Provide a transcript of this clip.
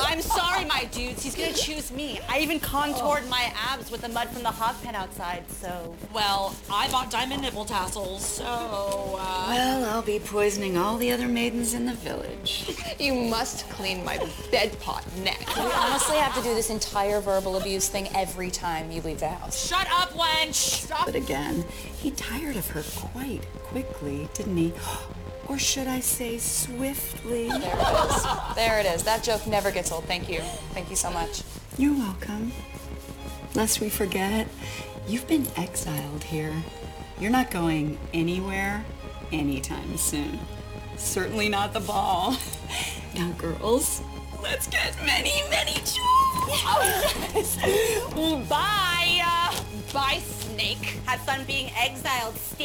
I'm sorry, my dudes. He's gonna choose me. I even contoured my abs with the mud from the hog pen outside, so... Well, I bought diamond nipple tassels, so, Well, I'll be poisoning all the other maidens in the village. You must clean my bed pot next. We honestly have to do this entire verbal abuse thing every time you leave the house. Shut up, wench! Stop. But again, he tired of her quite quickly, didn't he? Or should I say swiftly? There it is. There it is. That joke never gets old. Thank you. Thank you so much. You're welcome. Lest we forget, you've been exiled here. You're not going anywhere anytime soon. Certainly not the ball. Now, girls, let's get many, many children. Bye! Bye, Snake. Have fun being exiled, Steve.